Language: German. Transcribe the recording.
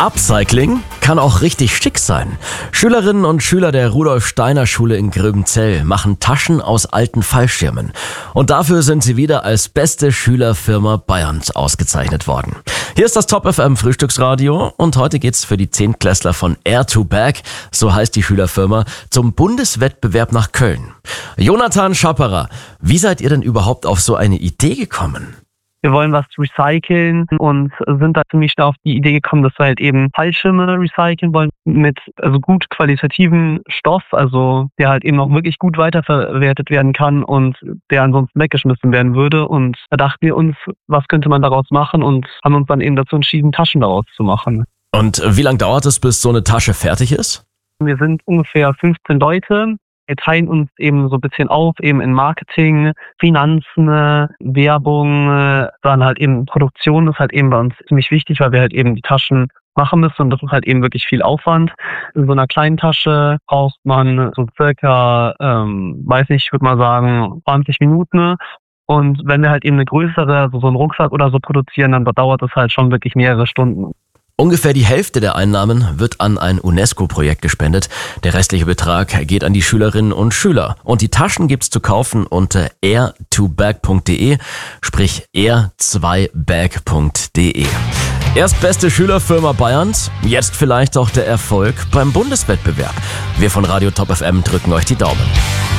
Upcycling kann auch richtig schick sein. Schülerinnen und Schüler der Rudolf-Steiner-Schule in Gröbenzell machen Taschen aus alten Fallschirmen. Und dafür sind sie wieder als beste Schülerfirma Bayerns ausgezeichnet worden. Hier ist das Top FM Frühstücksradio und heute geht's für die Zehntklässler von Air2Bag, so heißt die Schülerfirma, zum Bundeswettbewerb nach Köln. Jonathan Schapperer, wie seid ihr denn überhaupt auf so eine Idee gekommen? Wir wollen was recyceln und sind da ziemlich schnell auf die Idee gekommen, dass wir halt eben Fallschirme recyceln wollen mit gut qualitativen Stoff, also der halt eben auch wirklich gut weiterverwertet werden kann und der ansonsten weggeschmissen werden würde. Und da dachten wir uns, was könnte man daraus machen und haben uns dann eben dazu entschieden, Taschen daraus zu machen. Und wie lange dauert es, bis so eine Tasche fertig ist? Wir sind ungefähr 15 Leute. Wir teilen uns eben so ein bisschen auf, eben in Marketing, Finanzen, Werbung, dann halt eben Produktion ist halt eben bei uns ziemlich wichtig, weil wir halt eben die Taschen machen müssen und das ist halt eben wirklich viel Aufwand. In so einer kleinen Tasche braucht man so circa, ich würde mal sagen, 20 Minuten. Und wenn wir halt eben eine größere, so einen Rucksack oder so produzieren, dann dauert es halt schon wirklich mehrere Stunden. Ungefähr die Hälfte der Einnahmen wird an ein UNESCO-Projekt gespendet. Der restliche Betrag geht an die Schülerinnen und Schüler. Und die Taschen gibt's zu kaufen unter air2bag.de, sprich air2bag.de. Erstbeste Schülerfirma Bayerns, jetzt vielleicht auch der Erfolg beim Bundeswettbewerb. Wir von Radio Top FM drücken euch die Daumen.